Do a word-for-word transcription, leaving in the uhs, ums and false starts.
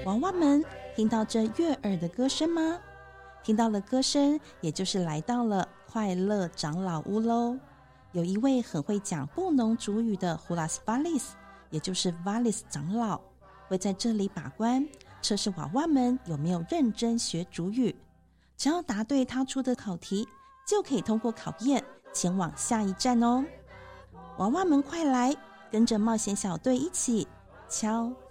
娃娃们听到这悦耳的歌声吗？听到了歌声，也就是来到了快乐长老屋咯。有一位很会讲布农族语的胡拉斯巴利斯，也就是瓦利斯长老，会在这里把关，测试娃娃们有没有认真学族语。只要答对他出的考题，就可以通过考验，前往下一站哦。娃娃们快来，跟着冒险小队一起敲